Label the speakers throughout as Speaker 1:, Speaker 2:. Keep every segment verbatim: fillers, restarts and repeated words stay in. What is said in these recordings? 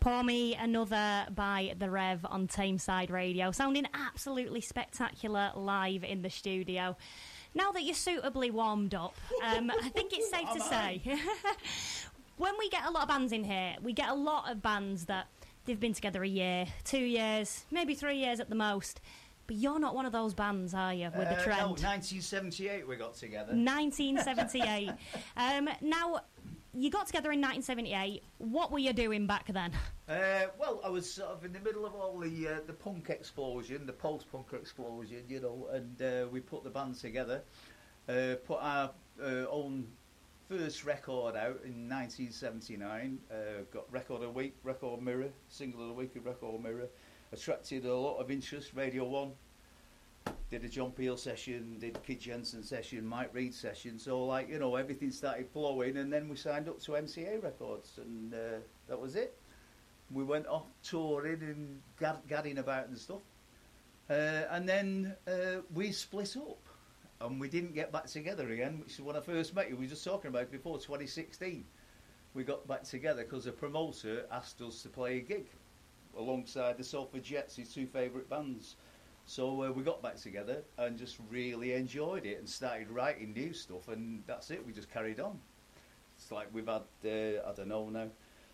Speaker 1: Pour Me Another by The Rev on Tameside Radio, sounding absolutely spectacular live in the studio. Now that you're suitably warmed up, um, I think it's safe to say, when we get a lot of bands in here, we get a lot of bands that they've been together a year, two years, maybe three years at the most. But you're not one of those bands, are you, with
Speaker 2: uh,
Speaker 1: the trend?
Speaker 2: No, nineteen seventy-eight we got together.
Speaker 1: nineteen seventy-eight. um, now, you got together in nineteen seventy-eight. What were you doing back then?
Speaker 2: Uh, well, I was sort of in the middle of all the uh, the punk explosion, the post-punk explosion, you know, and uh, we put the band together, uh, put our uh, own first record out in nineteen seventy-nine, uh, got Record of the Week, Record Mirror, Single of the Week, Record Mirror, attracted a lot of interest, Radio one, did a John Peel session, did Kid Jensen session, Mike Reid session, so like, you know, everything started flowing, and then we signed up to M C A Records, and uh, that was it. We went off touring and gad- gadding about and stuff, uh, and then uh, we split up, and we didn't get back together again, which is when I first met you. We were just talking about it before twenty sixteen. We got back together because a promoter asked us to play a gig alongside the Salford Jets, his two favourite bands. So uh, we got back together and just really enjoyed it and started writing new stuff, and that's it. We just carried on. It's like we've had, uh, I don't know now,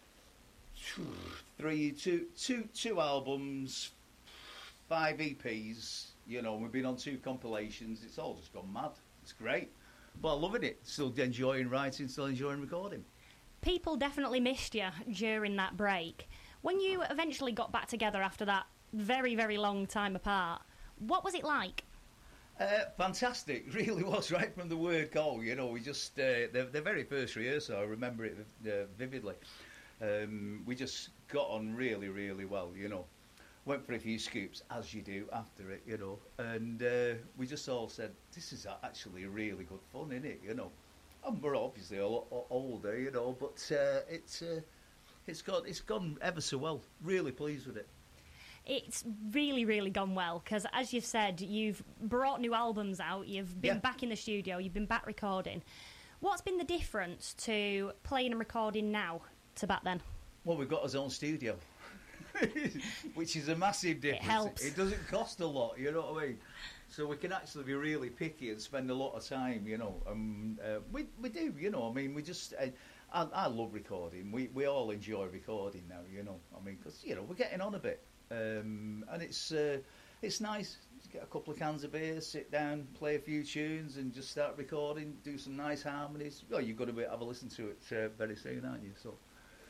Speaker 2: three, two, two, two albums, five E Ps. You know, we've been on two compilations. It's all just gone mad. It's great, but I'm loving it. Still enjoying writing, still enjoying recording.
Speaker 1: People definitely missed you during that break. When you eventually got back together after that very, very long time apart, what was it like?
Speaker 2: Uh, fantastic, really was, right from the word go. You know, we just, uh, the, the very first rehearsal, I remember it uh, vividly. Um, we just got on really, really well, you know. Went for a few scoops, as you do after it, you know. And uh, we just all said, this is actually really good fun, isn't it, you know. And we're obviously a lot older, you know, but uh, it's, uh, it's, got, it's gone ever so well. Really pleased with it.
Speaker 1: It's really, really gone well, because as you've said, you've brought new albums out, you've been
Speaker 2: yeah.
Speaker 1: back in the studio, you've been back recording. What's been the difference to playing and recording now to back then?
Speaker 2: Well, we've got our own studio, which is a massive difference.
Speaker 1: It helps.
Speaker 2: It doesn't cost a lot, you know what I mean? So we can actually be really picky and spend a lot of time, you know. Um, uh, we we do, you know. I mean, we just. Uh, I, I love recording. We we all enjoy recording now, you know. I mean, because you know we're getting on a bit, um, and it's uh, it's nice to get a couple of cans of beer, sit down, play a few tunes, and just start recording. Do some nice harmonies. Well, you've got to be, have a listen to it uh, very soon, aren't you? So.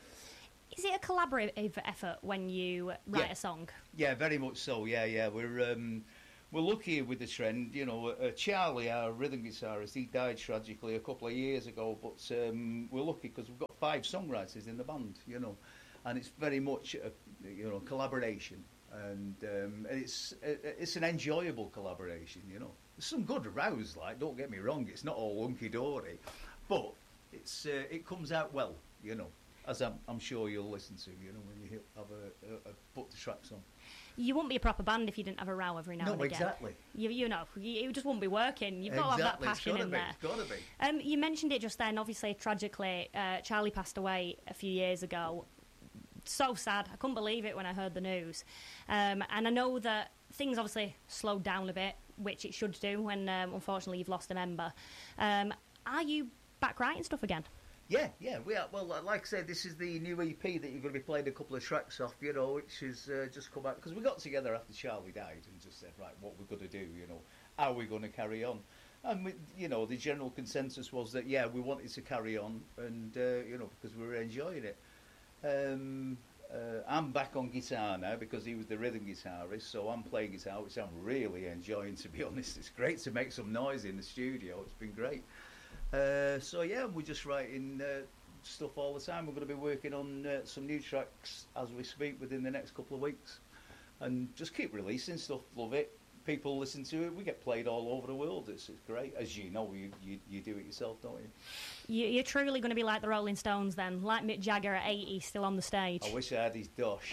Speaker 1: Is it a collaborative effort when you write
Speaker 2: yeah.
Speaker 1: a song?
Speaker 2: Yeah, very much so. Yeah, yeah. We're. Um, We're lucky with the trend, you know. Uh, Charlie, our rhythm guitarist, he died tragically a couple of years ago, but um, we're lucky because we've got five songwriters in the band, you know, and it's very much a, you know, collaboration, and um, it's it's an enjoyable collaboration, you know. There's some good rows, like, don't get me wrong, it's not all hunky-dory, but it's uh, it comes out well, you know, as I'm, I'm sure you'll listen to, you know, when you have a, a, a put the tracks on.
Speaker 1: You wouldn't be a proper band if you didn't have a row every now
Speaker 2: no,
Speaker 1: and again.
Speaker 2: No, exactly.
Speaker 1: You, you know, you, it just wouldn't be working. You've got
Speaker 2: exactly.
Speaker 1: to have that passion
Speaker 2: it's
Speaker 1: in
Speaker 2: be.
Speaker 1: there.
Speaker 2: It's got to be.
Speaker 1: Um, you mentioned it just then. Obviously, tragically, uh, Charlie passed away a few years ago. So sad. I couldn't believe it when I heard the news. Um, and I know that things obviously slowed down a bit, which it should do when, um, unfortunately, you've lost a member. Um, are you back writing stuff again?
Speaker 2: Yeah, yeah, we are. Well, like I said, this is the new E P that you're going to be playing a couple of tracks off, you know, which has uh, just come out. Because we got together after Charlie died and just said, right, what we're going to do, you know, how are we going to carry on? And, we, you know, the general consensus was that, yeah, we wanted to carry on and, uh, you know, because we were enjoying it. Um, uh, I'm back on guitar now because he was the rhythm guitarist, so I'm playing guitar, which I'm really enjoying, to be honest. It's great to make some noise in the studio. It's been great. Uh, so yeah, we're just writing uh, stuff all the time. We're going to be working on uh, some new tracks as we speak within the next couple of weeks, and just keep releasing stuff. Love it. People listen to it. We get played all over the world. It's, it's great. As you know, you, you you do it yourself, don't you?
Speaker 1: you? You're truly going to be like the Rolling Stones then, like Mick Jagger at eighty, still on the stage.
Speaker 2: I wish I had his dosh.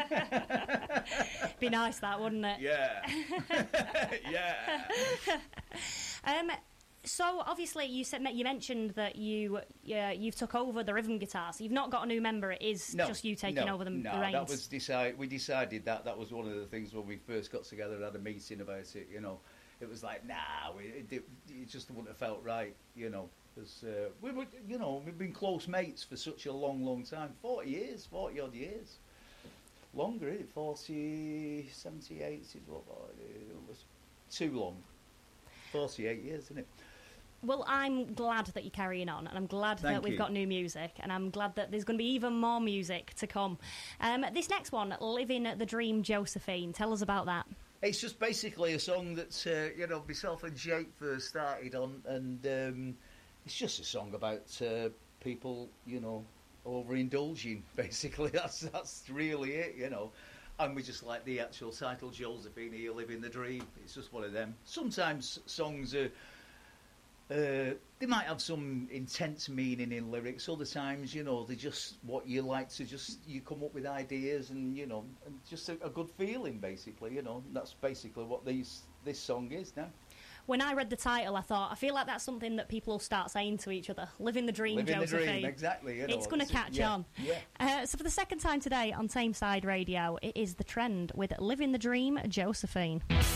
Speaker 1: Be nice, that, wouldn't it?
Speaker 2: Yeah. Yeah.
Speaker 1: um. So obviously, you said you mentioned that you uh, you've took over the rhythm guitar. So you've not got a new member. It is
Speaker 2: no,
Speaker 1: just you taking
Speaker 2: no,
Speaker 1: over the,
Speaker 2: no,
Speaker 1: the reins.
Speaker 2: that was decide. We decided that that was one of the things when we first got together and had a meeting about it. You know, it was like, nah, we, it, it just wouldn't have felt right. You know, because uh, we were, you know, we've been close mates for such a long, long time. Forty years, forty odd years. Longer, isn't it? forty, seventy-eight is what it was. Too long. forty-eight years, isn't it?
Speaker 1: Well, I'm glad that you're carrying on, and I'm glad
Speaker 2: Thank
Speaker 1: that we've
Speaker 2: you.
Speaker 1: got new music, and I'm glad that there's going to be even more music to come. Um, this next one, Living the Dream, Josephine. Tell us about that.
Speaker 2: It's just basically a song that, uh, you know, myself and Jake first started on, and um, it's just a song about uh, people, you know, overindulging, basically. That's that's really it, you know. And we just like the actual title, Josephine, here, Living the Dream. It's just one of them. Sometimes songs are... Uh, they might have some intense meaning in lyrics. Other times, you know, they're just what you like to just... You come up with ideas and, you know, and just a, a good feeling, basically, you know. That's basically what these this song is now.
Speaker 1: When I read the title, I thought, I feel like that's something that people will start saying to each other. Living the dream,
Speaker 2: Living
Speaker 1: Josephine.
Speaker 2: the dream, exactly. You know,
Speaker 1: it's going to catch
Speaker 2: yeah,
Speaker 1: on.
Speaker 2: Yeah.
Speaker 1: Uh, so for the second time today on Tameside Radio, it is The Trend with Living the Dream, Josephine.